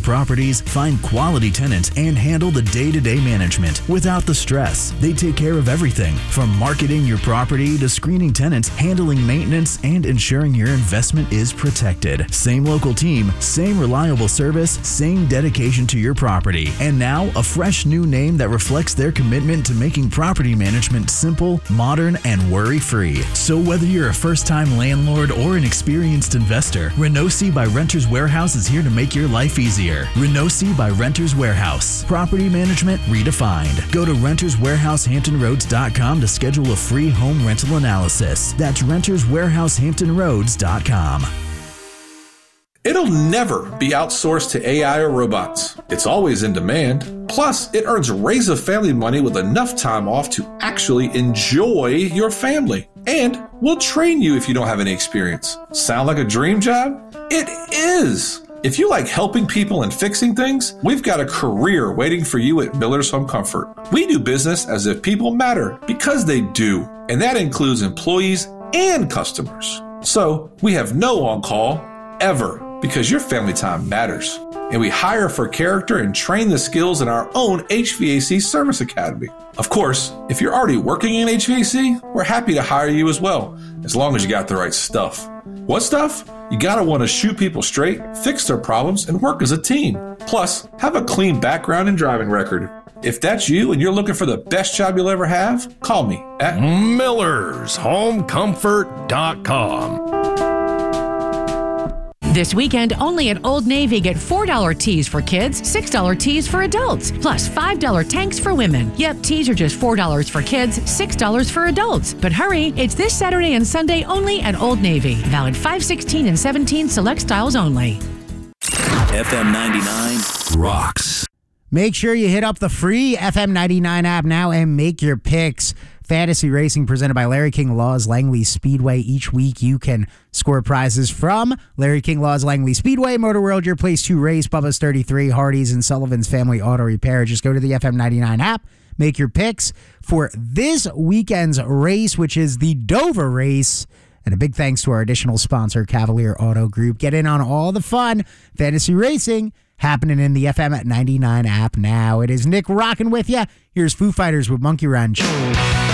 properties, find quality tenants, and handle the day-to-day management without the stress. They take care of everything from marketing your property to screening tenants, handling maintenance, and ensuring your investment is protected. Same local team, same reliable service, same dedication to your property. And now, a fresh new name that reflects their commitment to making property management simple, modern, and worry-free. So whether you're a first-time landlord or an experienced investor, Renosi by Renters Warehouse is here to make your life easier. Renosi by Renters Warehouse. Property management redefined. Go to renterswarehousehamptonroads.com to schedule a free home rental analysis. That's renterswarehousehamptonroads.com. It'll never be outsourced to AI or robots. It's always in demand. Plus, it earns Raise a Family money with enough time off to actually enjoy your family. And we'll train you if you don't have any experience. Sound like a dream job? It is! If you like helping people and fixing things, we've got a career waiting for you at Miller's Home Comfort. We do business as if people matter, because they do. And that includes employees and customers. So, we have no on-call, ever. Because your family time matters. And we hire for character and train the skills in our own HVAC Service Academy. Of course, if you're already working in HVAC, we're happy to hire you as well, as long as you got the right stuff. What stuff? You gotta want to shoot people straight, fix their problems, and work as a team. Plus, have a clean background and driving record. If that's you and you're looking for the best job you'll ever have, call me at MillersHomeComfort.com. This weekend, only at Old Navy, get $4 tees for kids, $6 tees for adults, plus $5 tanks for women. Yep, tees are just $4 for kids, $6 for adults. But hurry, it's this Saturday and Sunday only at Old Navy. Valid 5/16 and 17 select styles only. FM 99 rocks. Make sure you hit up the free FM 99 app now and make your picks. Fantasy Racing presented by Larry King Laws Langley Speedway. Each week you can score prizes from Larry King Laws Langley Speedway, Motor World, your place to race, Bubba's 33, Hardee's, and Sullivan's Family Auto Repair. Just go to the FM 99 app, make your picks for this weekend's race, which is the Dover race. And a big thanks to our additional sponsor, Cavalier Auto Group. Get in on all the fun. Fantasy Racing happening in the FM 99 app now. It is Nick rocking with you. Here's Foo Fighters with Monkey Wrench.